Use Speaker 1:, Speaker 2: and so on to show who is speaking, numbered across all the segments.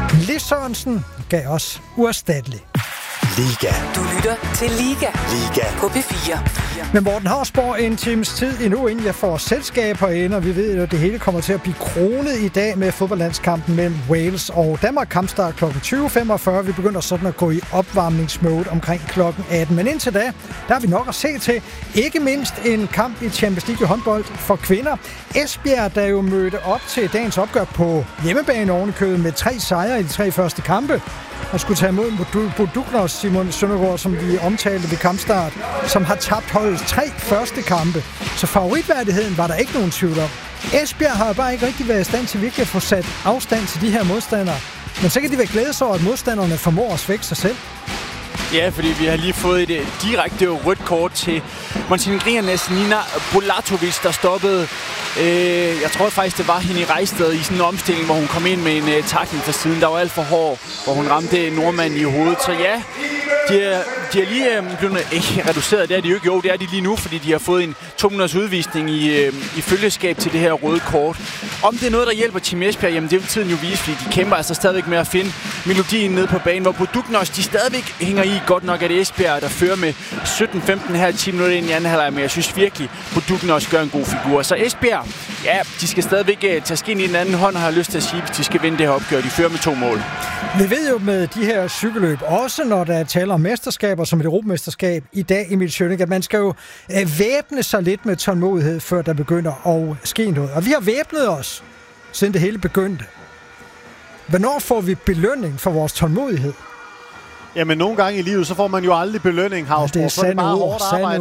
Speaker 1: Lis Sørensen gav os uerstattelig.
Speaker 2: Liga.
Speaker 3: Du lytter til Liga.
Speaker 2: Liga.
Speaker 3: På P4.
Speaker 1: Men Morten Hausborg, en times tid endnu, inden jeg får selskab herinde, og vi ved jo, at det hele kommer til at blive kronet i dag med fodboldlandskampen mellem Wales og Danmark. Kampstart kl. 20.45. Vi begynder sådan at gå i opvarmningsmode omkring kl. 18. Men indtil da, der har vi nok at se til. Ikke mindst en kamp i Champions League håndbold for kvinder. Esbjerg, der jo mødte op til dagens opgør på hjemmebane ovenikøbet med 3 sejre i de 3 første kampe. Og skulle tage imod Boduknos, Simon Søndergaard, som vi omtalte ved kampstart, som har tabt holdets 3 første kampe. Så favoritværdigheden var der ikke nogen tvivl om. Esbjerg har bare ikke rigtig været i stand til virkelig at få sat afstand til de her modstandere. Men så kan de være glæde sig over, at modstanderne formår at svække sig selv.
Speaker 4: Ja, fordi vi har lige fået et direkte rødt kort til Montenegrinernes Nina Bulatovic, der stoppede. Jeg tror faktisk, det var hende i Rejsted i sådan en omstilling, hvor hun kom ind med en tackling fra siden. Der var alt for hård, hvor hun ramte nordmanden i hovedet. Så ja, de er lige blevet ikke reduceret. Det er de jo ikke. Jo, det er de lige nu, fordi de har fået en 2-minutters udvisning i følgeskab til det her røde kort. Om det er noget, der hjælper Team Esbjerg, jamen det vil tiden jo vise, fordi de kæmper altså stadigvæk med at finde melodien nede på banen, hvor Boduknos, de stadigvæk hænger i. Godt nok er det Esbjerg, der fører med 17-15 her 10 minutter ind i anden halvleg, men jeg synes virkelig, Boduknos gør en god figur. Så Esbjerg, ja, de skal stadigvæk tage skin i den anden hånd, og har lyst til at sige, at de skal vinde det her opgør. De fører med 2 mål.
Speaker 1: Vi ved jo med de her cykelløb, også når der taler om mesterskaber som et europamesterskab i dag, Emil Schønning, at man skal jo væbne sig lidt med tålmodighed, før der begynder at ske noget. Og vi har væbnet os, siden det hele begyndte. Hvornår får vi belønning for vores tålmodighed?
Speaker 5: Jamen, nogle gange i livet, så får man jo aldrig belønning, Hausborg.
Speaker 1: Ja,
Speaker 5: så er det bare hårdt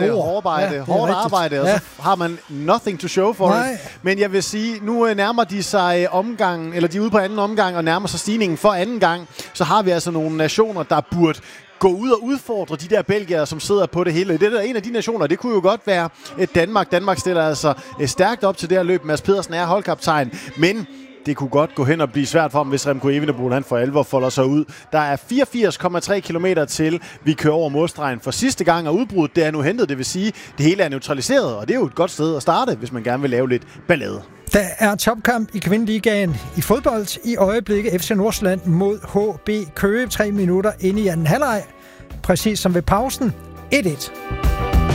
Speaker 5: arbejde, og så har man nothing to show for det. Men jeg vil sige, nu nærmer de sig omgangen, eller de er ude på anden omgang, og nærmer sig stigningen for anden gang. Så har vi altså nogle nationer, der burde gå ud og udfordre de der belgiere, som sidder på det hele. Det er en af de nationer, det kunne jo godt være Danmark. Danmark stiller altså stærkt op til det her løb. Mads Pedersen er holdkaptajn, men det kunne godt gå hen og blive svært for ham, hvis Remco Evenepoel han for alvor folder sig ud. Der er 84,3 kilometer til, vi kører over målstregen for sidste gang, og udbruddet det er nu hentet. Det vil sige, det hele er neutraliseret, og det er jo et godt sted at starte, hvis man gerne vil lave lidt ballade.
Speaker 1: Der er topkamp i kvindeligaen i fodbold i øjeblikket. FC Nordsjælland mod HB Køge 3 minutter inde i anden halvleg. Præcis som ved pausen. 1-1.